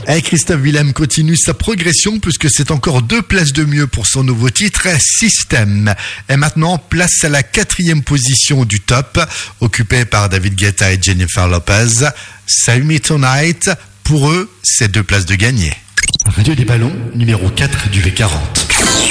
Et Christophe Willem continue sa progression puisque c'est encore 2 places de mieux pour son nouveau titre, System. Et maintenant, place à la 4e position du top, occupée par David Guetta et Jennifer Lopez. Save Me Tonight, pour eux, c'est 2 places de gagné. Radio des Ballons, numéro 4 du V40.